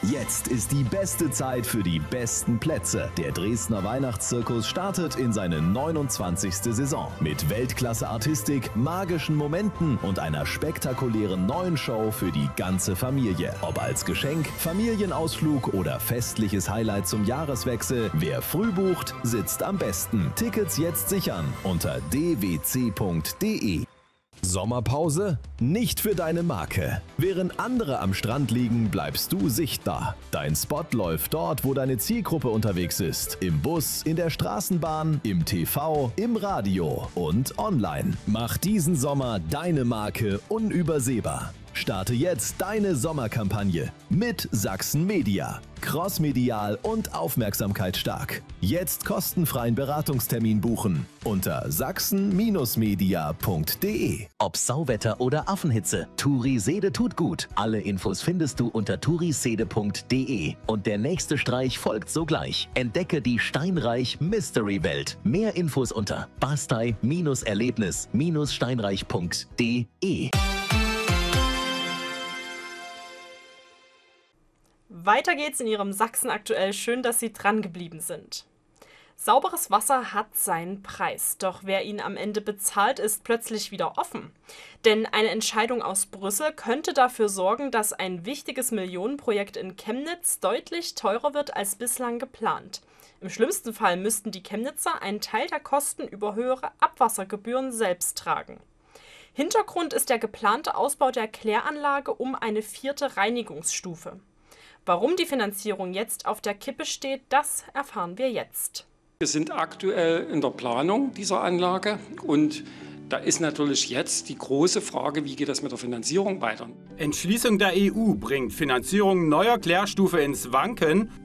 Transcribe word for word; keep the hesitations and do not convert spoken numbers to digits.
Jetzt ist die beste Zeit für die besten Plätze. Der Dresdner Weihnachtszirkus startet in seine neunundzwanzigste Saison. Mit Weltklasse-Artistik, magischen Momenten und einer spektakulären neuen Show für die ganze Familie. Ob als Geschenk, Familienausflug oder festliches Highlight zum Jahreswechsel, wer früh bucht, sitzt am besten. Tickets jetzt sichern unter d w c punkt d e. Sommerpause? Nicht für deine Marke. Während andere am Strand liegen, bleibst du sichtbar. Dein Spot läuft dort, wo deine Zielgruppe unterwegs ist. Im Bus, in der Straßenbahn, im T V, im Radio und online. Mach diesen Sommer deine Marke unübersehbar. Starte jetzt deine Sommerkampagne mit Sachsen Media. Crossmedial und aufmerksamkeitsstark. Jetzt kostenfreien Beratungstermin buchen unter sachsen media punkt d e. Ob Sauwetter oder Affenhitze, Turisede tut gut. Alle Infos findest du unter turisede punkt d e. Und der nächste Streich folgt sogleich. Entdecke die Steinreich Mystery Welt. Mehr Infos unter bastei-erlebnis steinreich punkt d e. Weiter geht's in Ihrem Sachsen aktuell. Schön, dass Sie dran geblieben sind. Sauberes Wasser hat seinen Preis, doch wer ihn am Ende bezahlt, ist plötzlich wieder offen. Denn eine Entscheidung aus Brüssel könnte dafür sorgen, dass ein wichtiges Millionenprojekt in Chemnitz deutlich teurer wird als bislang geplant. Im schlimmsten Fall müssten die Chemnitzer einen Teil der Kosten über höhere Abwassergebühren selbst tragen. Hintergrund ist der geplante Ausbau der Kläranlage um eine vierte Reinigungsstufe. Warum die Finanzierung jetzt auf der Kippe steht, das erfahren wir jetzt. Wir sind aktuell in der Planung dieser Anlage und da ist natürlich jetzt die große Frage, wie geht das mit der Finanzierung weiter? Entschließung der E U bringt Finanzierung neuer Klärstufe ins Wanken.